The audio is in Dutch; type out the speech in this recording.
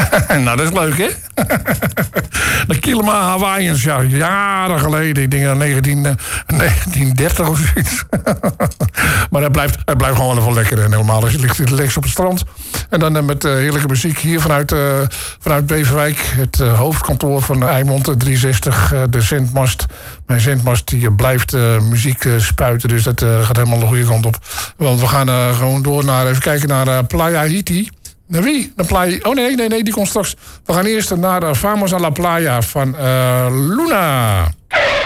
Nou, dat is leuk, hè? De Kilima Hawaiians, ja, jaren geleden. Ik denk aan 1930 of zoiets. Maar het blijft gewoon wel even lekker. En helemaal als je ligt lekker op het strand. En dan met heerlijke muziek hier vanuit Beverwijk. Het hoofdkantoor van Eimond 360, de zendmast. Mijn zendmast die blijft muziek spuiten. Dus dat gaat helemaal de goede kant op. Want we gaan gewoon door naar, even kijken naar Playa Haiti. Naar wie? Naar Playa... Oh nee, die komt straks. We gaan eerst naar Vamos a la Playa van Luna.